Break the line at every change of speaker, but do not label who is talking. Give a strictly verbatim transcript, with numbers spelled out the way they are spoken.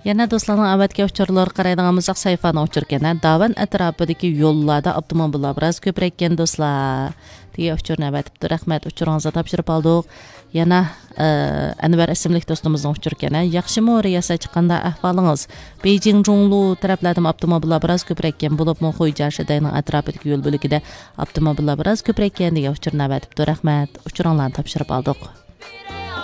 Yana do'stlarning avvatga uchurlar qaraydigan bo'lsak, sayfani uchurgan. Davan atrofidagi yo'llarda avtomobillar biroz ko'praygan do'stlar. degan uchurni avatibdi. Rahmat, uchuringizni topshirib oldik. Yana Anvar ismli do'stimizning uchurgan. Yaxshimi riyasa chiqqanda ahvolingiz? Beijing Zhonglu taraflarida avtomobillar biroz ko'praygan bo'lib, Mo'xuy-Jarshi dayning atrofidagi yo'l bo'ligida avtomobillar biroz ko'praygan degan uchurni avatibdi. Rahmat, uchuringlarni topshirib oldik.